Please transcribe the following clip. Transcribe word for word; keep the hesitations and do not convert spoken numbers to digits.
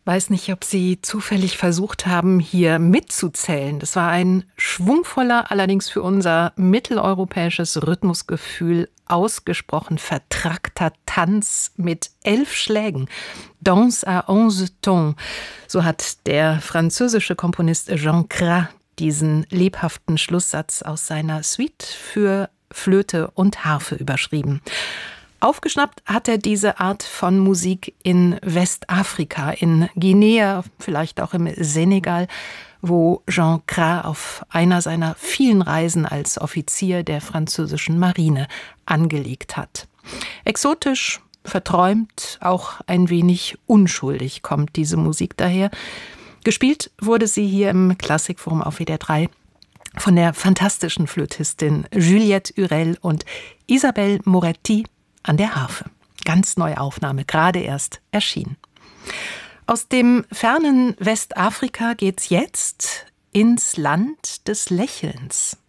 Weiß nicht, ob Sie zufällig versucht haben, hier mitzuzählen. Das war ein schwungvoller, allerdings für unser mitteleuropäisches Rhythmusgefühl ausgesprochen vertrackter Tanz mit elf Schlägen. Danse à onze temps. So hat der französische Komponist Jean Cras diesen lebhaften Schlusssatz aus seiner Suite für Flöte und Harfe überschrieben. Aufgeschnappt hat er diese Art von Musik in Westafrika, in Guinea, vielleicht auch im Senegal, wo Jean Cras auf einer seiner vielen Reisen als Offizier der französischen Marine angelegt hat. Exotisch, verträumt, auch ein wenig unschuldig kommt diese Musik daher. Gespielt wurde sie hier im Klassikforum auf W D R drei von der fantastischen Flötistin Juliette Hurel und Isabelle Moretti an der Harfe. Ganz neue Aufnahme, gerade erst erschienen. Aus dem fernen Westafrika geht's jetzt ins Land des Lächelns.